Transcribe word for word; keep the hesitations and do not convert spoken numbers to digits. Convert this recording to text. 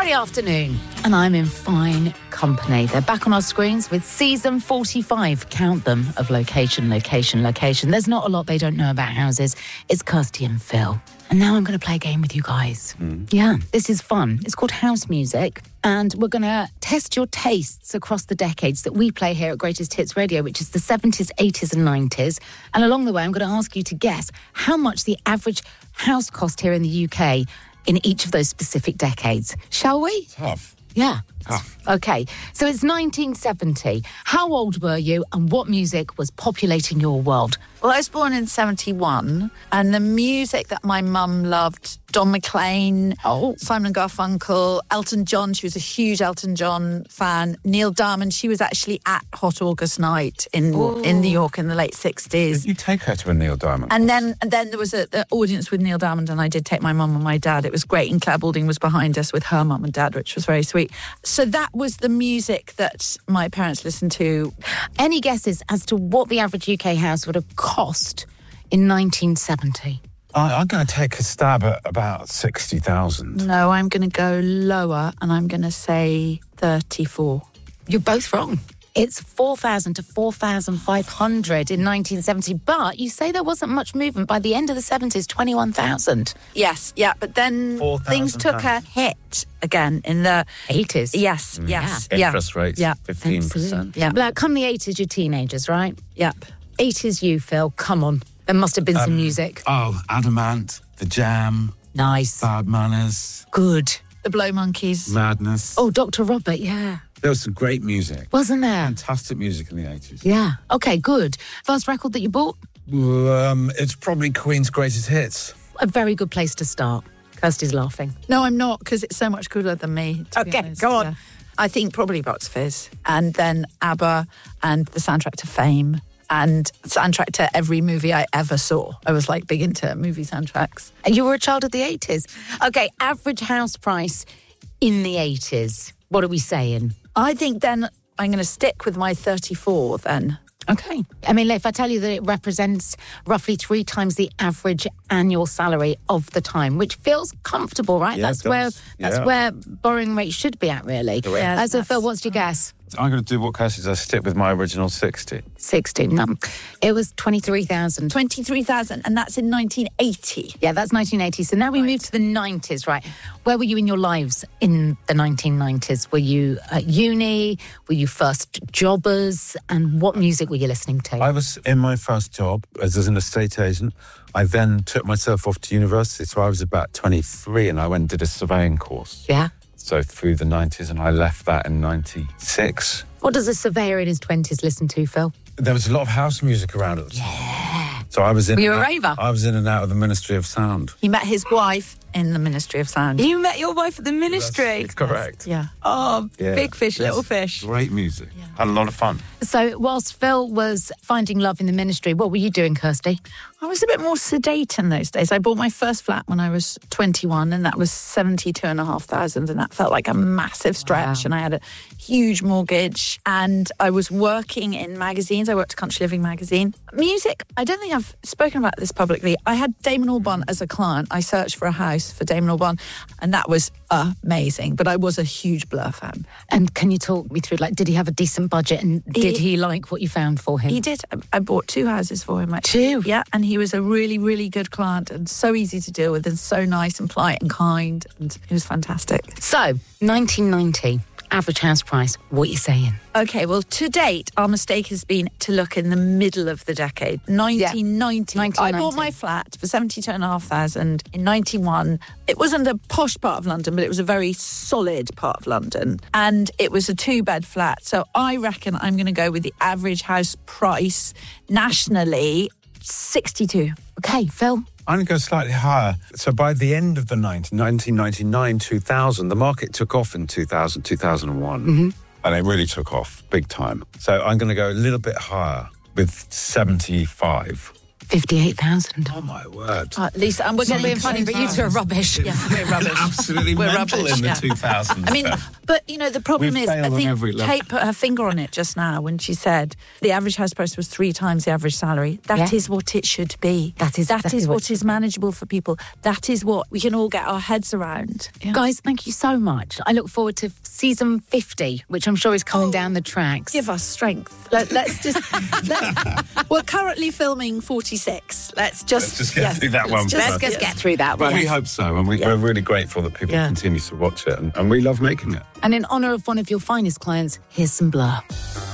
Friday afternoon, and I'm in fine company. They're back on our screens with season forty-five, count them, of Location, Location, Location. There's not a lot they don't know about houses. It's Kirsty and Phil. And now I'm going to play a game with you guys. Mm. Yeah, this is fun. It's called House Music, and we're going to test your tastes across the decades that we play here at Greatest Hits Radio, which is the seventies, eighties and nineties. And along the way, I'm going to ask you to guess how much the average house cost here in the U K in each of those specific decades. Shall we? Tough. Yeah. Tough. Okay, so it's nineteen seventy. How old were you and what music was populating your world? Well, I was born in seventy-one, and the music that my mum loved, Don McLean, oh. Simon and Garfunkel, Elton John. She was a huge Elton John fan. Neil Diamond. She was actually at Hot August Night in Ooh. in New York in the late sixties. Did you take her to a Neil Diamond? And then, and then there was an audience with Neil Diamond, and I did take my mum and my dad. It was great, and Claire Balding was behind us with her mum and dad, which was very sweet. So that was the music that my parents listened to. Any guesses as to what the average U K house would have cost in nineteen seventy? I, I'm going to take a stab at about sixty thousand. No, I'm going to go lower, and I'm going to say thirty-four. You're both wrong. It's four thousand to four thousand five hundred in nineteen seventy, but you say there wasn't much movement. By the end of the seventies, twenty-one thousand. Yes, yeah, but then things took a hit again in the eighties. Yes, mm. yes. Yeah. yeah. Interest rates, yeah. fifteen percent. Yeah. But come the eighties, you're teenagers, right? Yep. eighties you, Phil, come on. There must have been um, some music. Oh, Adamant, The Jam. Nice. Bad Manners. Good. The Blow Monkeys. Madness. Oh, Doctor Robert, yeah. There was some great music. Wasn't there? Fantastic music in the eighties. Yeah. Okay, good. First record that you bought? Um, it's probably Queen's Greatest Hits. A very good place to start. Kirsty's laughing. No, I'm not, because it's so much cooler than me. Okay, go on. Yeah. I think probably Box Fizz, and then ABBA, and the soundtrack to Fame, and soundtrack to every movie I ever saw. I was like big into movie soundtracks. And you were a child of the eighties. Okay, average house price in the eighties. What are we saying? I think then I'm going to stick with my thirty-four then. Okay. I mean, if I tell you that it represents roughly three times the average annual salary of the time, which feels comfortable, right? Yeah, that's where that's yeah. where borrowing rates should be at, really. Yeah, As a Phil, what's your guess? I'm going to do what Kirsty says, stick with my original sixty. sixty. No. It was twenty-three thousand. twenty-three thousand, and that's in nineteen eighty. Yeah, that's nineteen eighty. So now we right. move to the nineties, right? Where were you in your lives in the nineteen nineties? Were you at uni? Were you first jobbers? And what music were you listening to? I was in my first job as an estate agent. I then took myself off to university, so I was about twenty-three, and I went and did a surveying course. Yeah. So through the nineties, and I left that in ninety-six. What does a surveyor in his twenties listen to, Phil? There was a lot of house music around at the time. Yeah. So I was in. Were you a out, raver? I was in and out of the Ministry of Sound. He met his wife in the Ministry of Sound. You met your wife at the ministry? That's correct. Yeah. Oh, Yeah. big fish, Yes. little fish. Great music. Yeah. Had a lot of fun. So whilst Phil was finding love in the ministry, what were you doing, Kirsty? I was a bit more sedate in those days. I bought my first flat when I was twenty-one, and that was seventy-two and a half thousand, and that felt like a massive stretch. Wow. And I had a huge mortgage, and I was working in magazines. I worked at Country Living magazine. Music, I don't think I've spoken about this publicly. I had Damon Albarn as a client. I searched for a house for Damon Albarn, and that was amazing. But I was a huge Blur fan. And can you talk me through, like, did he have a decent budget, and did he, he like what you found for him? He did. I bought two houses for him. Two? Yeah, and he was a really, really good client, and so easy to deal with, and so nice and polite and kind, and he was fantastic. So, nineteen ninety, average house price, what are you saying? Okay, well, to date, our mistake has been to look in the middle of the decade. nineteen ninety. Yeah. I bought my flat for seventy-two and a half thousand in ninety-one. It wasn't a posh part of London, but it was a very solid part of London. And it was a two-bed flat. So I reckon I'm going to go with the average house price nationally, sixty-two. Okay, Phil? I'm going to go slightly higher. So by the end of the nineteen ninety-nine, two thousand, the market took off in two thousand, two thousand one. Mm-hmm. And it really took off big time. So I'm going to go a little bit higher with seventy-five. fifty-eight thousand. Oh, my word. Uh, Lisa, and we're It's not getting being funny, but you two are rubbish. Yeah, we're rubbish. Absolutely We're mental rubbish, in the yeah. two thousands. I mean, but you know, the problem We've is, I failed on think every level. Kate put her finger on it just now when she said the average house price was three times the average salary. That Yeah. is what it should be. That is that exactly is what what it is manageable for people. That is what we can all get our heads around. Yeah. Guys, thank you so much. I look forward to season fifty, which I'm sure is coming Oh, down the tracks. Give us strength. Let, let's just. let, we're currently filming forty-six. Let's just. Let's just get yes, through that let's one just- Let's just get through that But one. we hope so, and we, we're really grateful that people Yeah. continue to watch it, and, and we love making it. And in honour of one of your finest clients, here's some Blur.